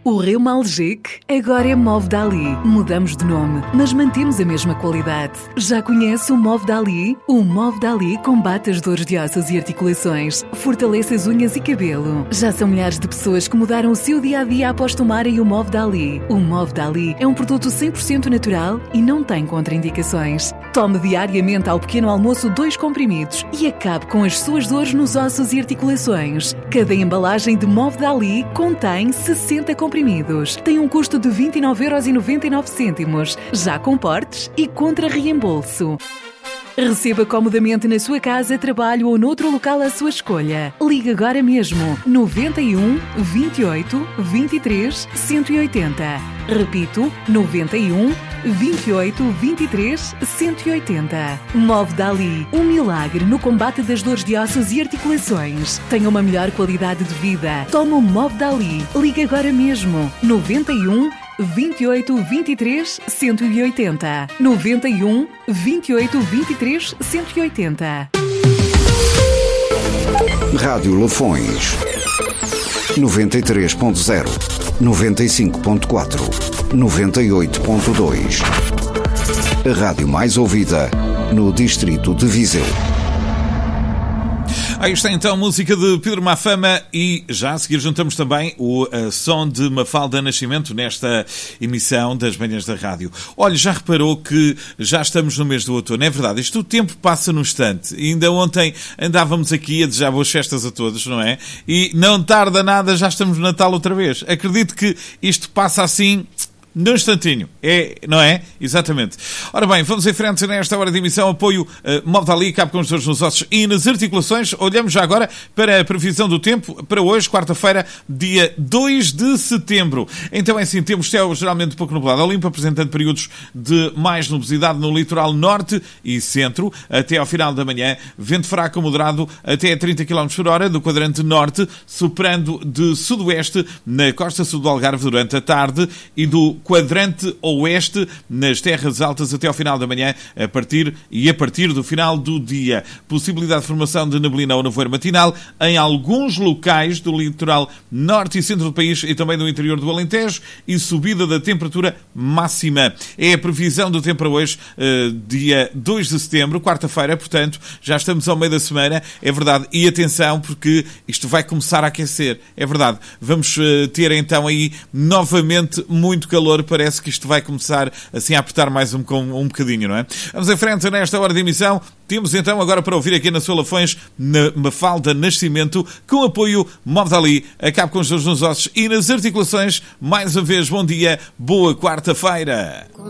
O Reumalgic agora é Movdali. Mudamos de nome, mas mantemos a mesma qualidade. Já conhece o Movdali? O Movdali combate as dores de ossos e articulações, fortalece as unhas e cabelo. Já são milhares de pessoas que mudaram o seu dia-a-dia após tomarem o Movdali. O Movdali é um produto 100% natural e não tem contraindicações. Tome diariamente ao pequeno almoço 2 comprimidos e acabe com as suas dores nos ossos e articulações. Cada embalagem de Movdali contém 60 comprimidos. Tem um custo de 29,99€, já com portes e contra reembolso. Receba comodamente na sua casa, trabalho ou noutro local à sua escolha. Ligue agora mesmo 91 28 23 180. Repito, 91 28 23 180. Movdali, um milagre no combate das dores de ossos e articulações. Tenha uma melhor qualidade de vida. Toma o Movdali. Ligue agora mesmo 91 28 23 180. 91 28 23 180. Rádio Lafões 93.0, 95.4, 98.2. A rádio mais ouvida no distrito de Viseu. Aí está então a música de Pedro Mafama e já a seguir juntamos também o som de Mafalda Nascimento nesta emissão das manhãs da rádio. Olha, já reparou que já estamos no mês do outono? É verdade, isto o tempo passa num instante. E ainda ontem andávamos aqui a desejar boas festas a todos, não é? E não tarda nada, já estamos no Natal outra vez. Acredito que isto passa assim num instantinho, não é? Exatamente. Ora bem, vamos em frente nesta hora de emissão. Apoio Movdali, cabe com os dores nos ossos e nas articulações. Olhamos já agora para a previsão do tempo para hoje, quarta-feira, dia 2 de setembro. Então é assim, temos céu geralmente um pouco nublado ao limpo, apresentando períodos de mais nubosidade no litoral norte e centro, até ao final da manhã. Vento fraco moderado até 30 km por hora do quadrante norte, soprando de sudoeste na costa sul do Algarve durante a tarde e do quadrante oeste nas terras altas até ao final da manhã, a partir do final do dia. Possibilidade de formação de neblina ou nevoeiro matinal em alguns locais do litoral norte e centro do país e também do interior do Alentejo e subida da temperatura máxima. É a previsão do tempo para hoje, dia 2 de setembro, quarta-feira, portanto, já estamos ao meio da semana, é verdade. E atenção, porque isto vai começar a aquecer, é verdade. Vamos ter então aí novamente muito calor. Parece que isto vai começar assim a apertar mais um bocadinho, não é? Vamos em frente nesta hora de emissão. Temos então agora para ouvir aqui na sua Lafões, na Mafalda Nascimento, com apoio Movdali. Acabe com os dores nos ossos e nas articulações. Mais uma vez, bom dia, boa quarta-feira.